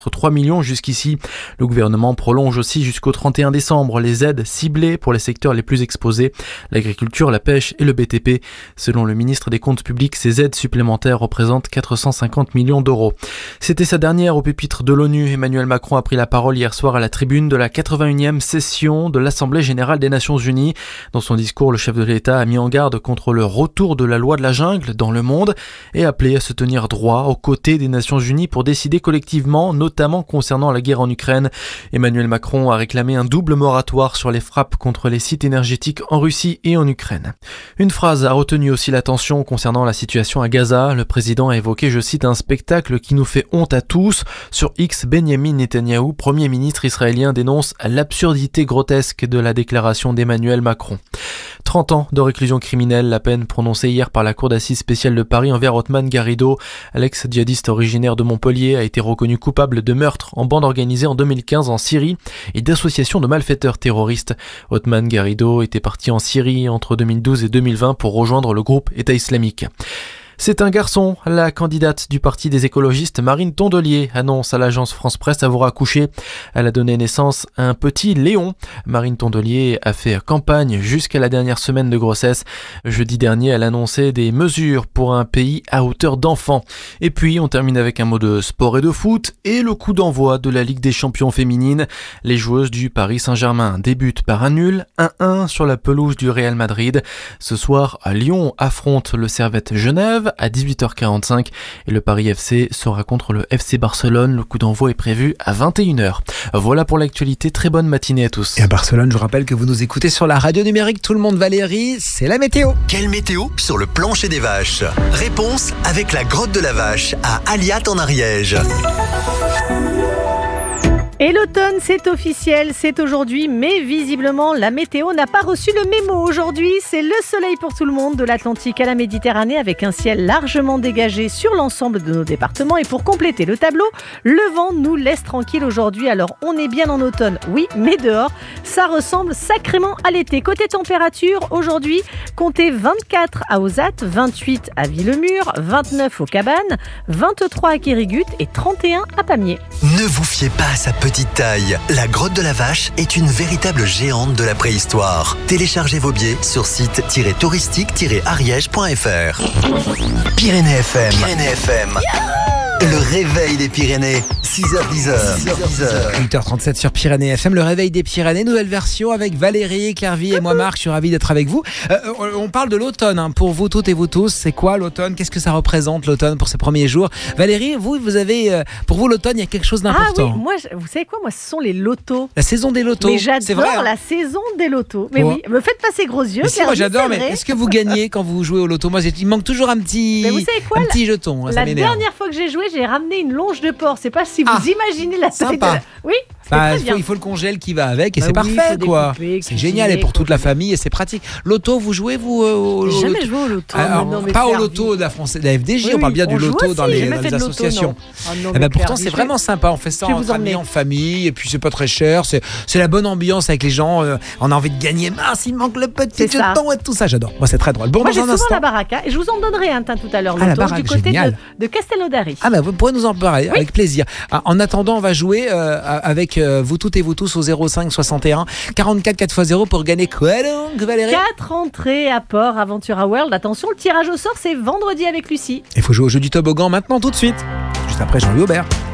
3 millions jusqu'ici. Le gouvernement prolonge aussi jusqu'au 31 décembre les aides ciblées pour les secteurs les plus exposés, l'agriculture, la pêche et le BTP. Selon le ministre des Comptes publics, ces aides supplémentaires représentent 450 millions d'euros. C'était sa dernière au pupitre de l'ONU. Emmanuel Macron a pris la parole hier soir à la tribune de la 81e session de l'Assemblée générale des Nations unies. Dans son discours, le chef de l'État a mis en garde contre le retour de la loi de la jungle dans le monde et appelé à se tenir droit aux côtés des Nations unies pour décider collectivement, notamment concernant la guerre en Ukraine. Emmanuel Macron a réclamé un double moratoire sur les frappes contre les sites énergétiques en Russie et en Ukraine. Une phrase a retenu aussi l'attention concernant la situation à Gaza. Le président a évoqué, je cite, un spectacle qui nous fait honte à tous. Sur X, Benyamin Netanyahou, premier ministre israélien, dénonce l'absurdité grotesque de la déclaration d'Emmanuel Macron. 30 ans de réclusion criminelle, la peine prononcée hier par la Cour d'assises spéciale de Paris envers Othman Garrido. L'ex-djihadiste originaire de Montpellier a été reconnu coupable de meurtre en bande organisée en 2015 en Syrie et d'association de malfaiteurs terroristes. Othman Garrido était parti en Syrie entre 2012 et 2020 pour rejoindre le groupe État islamique. C'est un garçon. La candidate du parti des écologistes, Marine Tondelier, annonce à l'agence France Presse avoir accouché. Elle a donné naissance à un petit Léon. Marine Tondelier a fait campagne jusqu'à la dernière semaine de grossesse. Jeudi dernier, elle annonçait des mesures pour un pays à hauteur d'enfant. Et puis, on termine avec un mot de sport et de foot et le coup d'envoi de la Ligue des champions féminines. Les joueuses du Paris Saint-Germain débutent par un nul, 1-1 sur la pelouse du Real Madrid. Ce soir, Lyon affronte le Servette Genève à 18h45 et le Paris FC sera contre le FC Barcelone. Le coup d'envoi est prévu à 21h. Voilà pour l'actualité. Très bonne matinée à tous. Et à Barcelone, je vous rappelle que vous nous écoutez sur la radio numérique Tout le monde Valérie, c'est la météo. Quelle météo sur le plancher des vaches? Réponse avec la grotte de la vache à Aliat en Ariège. Et l'automne, c'est officiel, c'est aujourd'hui, mais visiblement, la météo n'a pas reçu le mémo. Aujourd'hui, c'est le soleil pour tout le monde, de l'Atlantique à la Méditerranée, avec un ciel largement dégagé sur l'ensemble de nos départements. Et pour compléter le tableau, le vent nous laisse tranquille aujourd'hui. Alors, on est bien en automne, oui, mais dehors, ça ressemble sacrément à l'été. Côté température, aujourd'hui, comptez 24 à Ozat, 28 à Villemur, 29 aux Cabanes, 23 à Quérigut et 31 à Pamiers. Ne vous fiez pas à sa petite taille. La grotte de la vache est une véritable géante de la préhistoire. Téléchargez vos billets sur site-touristique-ariège.fr. Pyrénées FM. Le réveil des Pyrénées, 6h10. 8h37 sur Pyrénées FM, le réveil des Pyrénées, nouvelle version avec Valérie, Clairvy et moi Marc, je suis ravi d'être avec vous. On parle de l'automne, pour vous toutes et vous tous, c'est quoi l'automne? Qu'est-ce que ça représente l'automne pour ces premiers jours? Valérie, vous avez, pour vous l'automne, il y a quelque chose d'important. Ah oui, moi, vous savez quoi, moi ce sont les lotos. La saison des lotos. Mais j'adore c'est vrai, la saison des lotos. Mais oui, me faites pas ces gros yeux. Mais si, moi j'adore, mais est-ce que vous gagnez quand vous jouez au loto? Moi, il manque toujours un petit, mais vous savez quoi, petit jeton. La dernière fois que j'ai joué, j'ai ramené une longe de porc. C'est pas si vous imaginez la taille de... Oui, il faut le congèle qui va avec et c'est parfait, quoi. C'est génial et pour toute la famille et c'est pratique. Loto, vous jouez au J'ai jamais joué au loto. Pas au loto de la FDJ, on parle bien du loto dans les associations. Pourtant, c'est vraiment sympa. On fait ça en famille et puis c'est pas très cher. C'est la bonne ambiance avec les gens. On a envie de gagner. Mince, il manque le petit jeton et tout ça. J'adore. Moi, c'est très drôle. Bon, moi, j'ai souvent la baraka et je vous en donnerai un tout à l'heure. Loto du côté de Castelnaudary. Ah vous pourrez nous en parler avec plaisir. En attendant, on va jouer avec vous toutes et vous tous au 05 61 44 4x0 pour gagner quoi donc, Valérie? 4 entrées à Port Aventura World. Attention, le tirage au sort, c'est vendredi avec Lucie. Il faut jouer au jeu du toboggan maintenant, tout de suite. Juste après Jean-Louis Aubert.